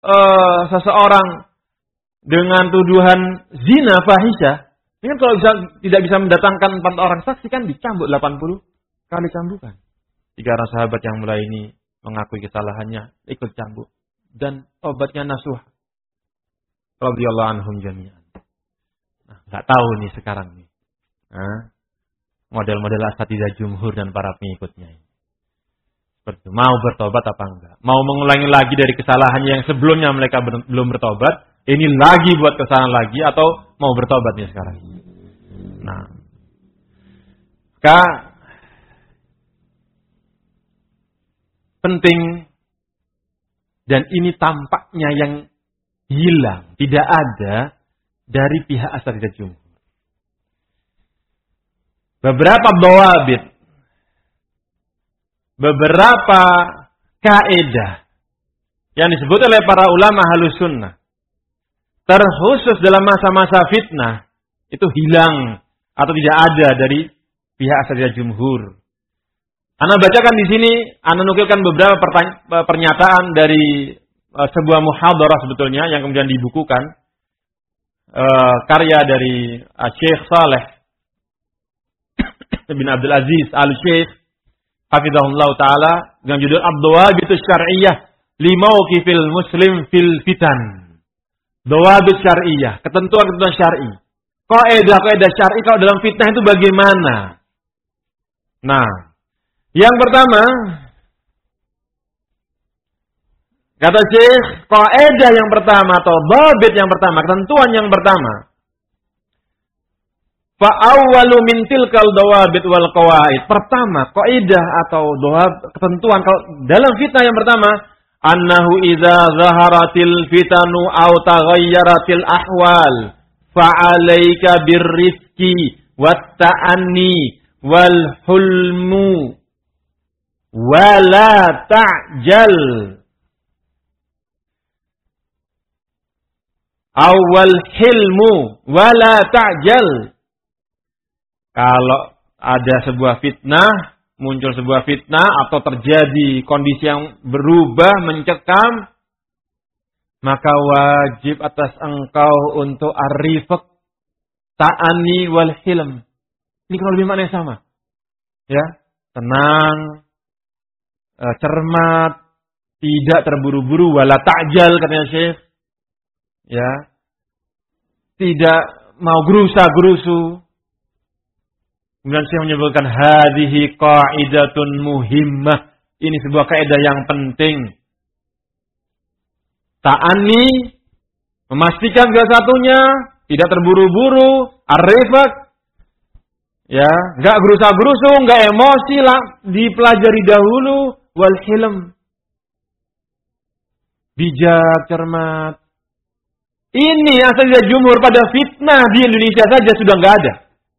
seseorang dengan tuduhan zina fahisyah, ini kan kalau tidak bisa mendatangkan 4 orang saksi kan dicambuk 80 kali cambukan. 3 orang sahabat yang mulai ini mengakui kesalahannya, ikut cambuk. Dan obatnya nasuh. Radhiyallahu anhum jami'an. Nah, nggak tahu nih sekarang nih. Model-model asatidzah jumhur dan para pengikutnya ini. Mau bertobat apa enggak? Mau mengulangi lagi dari kesalahannya yang sebelumnya mereka belum bertobat? Ini lagi buat kesalahan lagi atau mau bertobat nih sekarang? Nah, penting dan ini tampaknya yang hilang, tidak ada dari pihak asatidzah jumhur. Beberapa dhawabit, beberapa kaidah yang disebut oleh para ulama Ahlus Sunnah, terkhusus dalam masa-masa fitnah, itu hilang atau tidak ada dari pihak asatidzah jumhur. Ana bacakan di sini, ana nukilkan beberapa pernyataan dari sebuah muhadarah sebetulnya yang kemudian dibukukan, karya dari Syekh Saleh bin Abdul Aziz Al-Syekh hafizahullah taala dengan judul Ad-Dawabitus Syar'iyyah li Mauqifil Muslim fil Fitan. Dawabit syar'iyyah, ketentuan-ketentuan syar'i. Kaidah-kaidah syar'i kalau dalam fitnah itu bagaimana? Nah, yang pertama, kata Syekh, kaidah yang pertama atau dhabit yang pertama, ketentuan yang pertama. Fa awwalu min tilkal dawabit wal qawaid. Pertama, kaidah atau ketentuan kalau dalam fitnah yang pertama, annahu idza zaharatil fitanu aw taghayyaratil ahwal fa 'alaika birrifqi wat ta'anni wal hulmu wala ta'jal awal hilmu wala ta'jal. Kalau ada sebuah fitnah, muncul sebuah fitnah atau terjadi kondisi yang berubah mencekam, maka wajib atas engkau untuk ar-rifq, ta'ani wal hilm. Ini kalau lebih maknanya sama. Ya, tenang, cermat, tidak terburu-buru, wala ta'jal katanya Syekh. Ya. Tidak mau gerusa-gerusu. Kemudian Syekh menyebutkan hadhihi qaidatun muhimmah. Ini sebuah kaidah yang penting. Ta'ani, memastikan segala satunya, tidak terburu-buru, ar-rifq. Ya, enggak gerusa-gerusu, enggak emosi lah, dipelajari dahulu, wal hilm. Bijak, cermat. Ini asatidzah jumhur pada fitnah di Indonesia saja sudah enggak ada.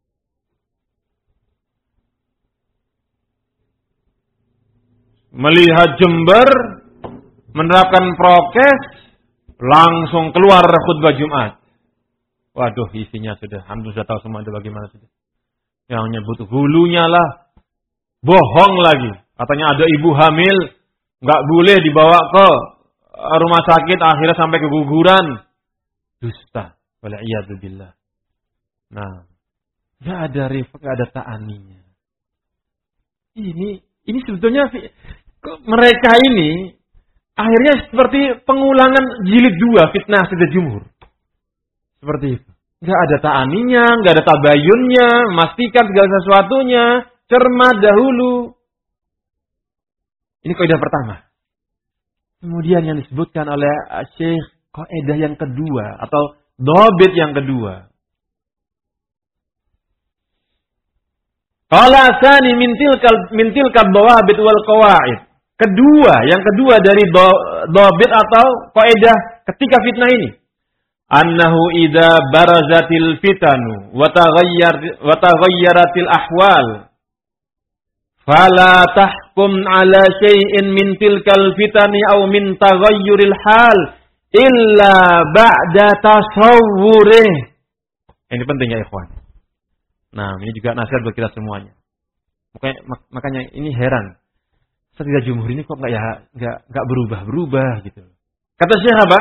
Melihat Jember menerapkan prokes, langsung keluar khutbah Jumat. Waduh, isinya sudah, hampir sudah tahu semua itu bagaimana sudah. Yang menyebut hulunya lah, bohong lagi. Katanya ada ibu hamil, nggak boleh dibawa ke rumah sakit, akhirnya sampai keguguran. Dusta, wal'iyadzubillah. Nah, nggak ada rifq, nggak ada ta'aninya. Ini sebetulnya mereka ini akhirnya seperti pengulangan jilid 2 fitnah asatidzah jumhur. Seperti itu. Enggak ada ta'aninya, enggak ada tabayunnya, memastikan segala sesuatunya, cermat dahulu. Ini kaidah pertama. Kemudian yang disebutkan oleh Syekh, kaidah yang kedua atau dhabit yang kedua. Qala tsani min tilkal dawabit wal qawaid. Yang kedua dari dhabit atau kaidah ketika fitnah ini. Annahu idza barazatil fitanu wa taghayyaratil ahwal fala tahkum ala syai'in min tilkal fitani aw min taghayyuril hal illa ba'da tasawwurih. Ini penting ya ikhwan. Nah, ini juga nasihat buat kita semuanya. Makanya ini heran. Asatidzah jumhur ini kok enggak berubah-berubah gitu. Kata Syekh apa?